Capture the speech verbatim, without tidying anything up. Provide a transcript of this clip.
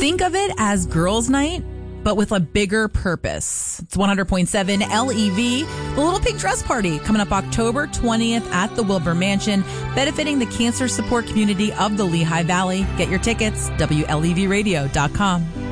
Think of it as girls' night, but with a bigger purpose. It's one hundred point seven L E V, the Little Pink Dress Party, coming up October twentieth at the Wilbur Mansion, benefiting the cancer support community of the Lehigh Valley. Get your tickets, W L E V radio dot com.